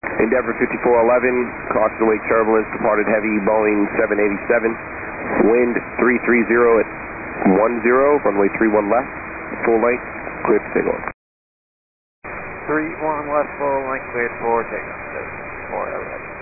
Endeavor 5411, caution await turbulence, departed heavy, Boeing 787, wind 330 at 10, runway 31 left, full length, cleared to take off. 31 left, full length, cleared for takeoff. 411.